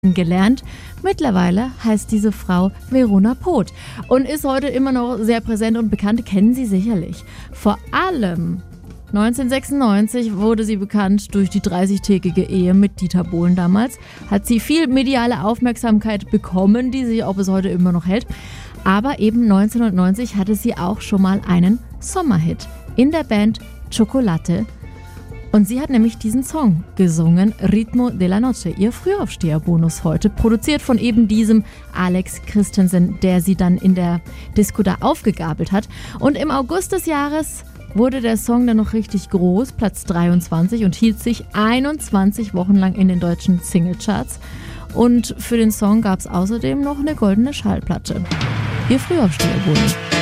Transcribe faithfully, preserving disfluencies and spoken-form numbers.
gelernt. Mittlerweile heißt diese Frau Verona Poth und ist heute immer noch sehr präsent und bekannt, kennen Sie sicherlich. Vor allem neunzehnhundertsechsundneunzig wurde sie bekannt durch die dreißigtägige Ehe mit Dieter Bohlen damals. Hat sie viel mediale Aufmerksamkeit bekommen, die sie auch bis heute immer noch hält. Aber eben neunzehnhundertneunzig hatte sie auch schon mal einen Sommerhit in der Band Chocolate. Und sie hat nämlich diesen Song gesungen, Ritmo de la Noche, ihr Frühaufsteher-Bonus heute, produziert von eben diesem Alex Christensen, der sie dann in der Disco da aufgegabelt hat. Und im August des Jahres wurde der Song dann noch richtig groß, Platz dreiundzwanzig, und hielt sich einundzwanzig Wochen lang in den deutschen Singlecharts. Und für den Song gab es außerdem noch eine goldene Schallplatte. Ihr Frühaufsteher-Bonus.